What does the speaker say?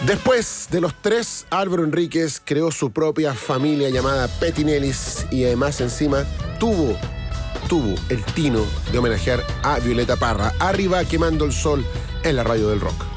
Después de los tres, Álvaro Enríquez creó su propia familia llamada Petinellis y además encima tuvo el tino de homenajear a Violeta Parra. Arriba quemando el sol en la radio del rock.